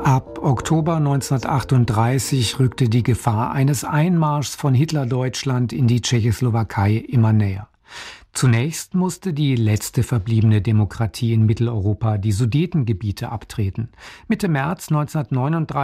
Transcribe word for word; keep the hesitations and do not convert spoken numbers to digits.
Ab Oktober neunzehnhundertachtunddreißig rückte die Gefahr eines Einmarschs von Hitlerdeutschland in die Tschechoslowakei immer näher. Zunächst musste die letzte verbliebene Demokratie in Mitteleuropa, die Sudetengebiete, abtreten. Mitte März neunzehnhundertneununddreißig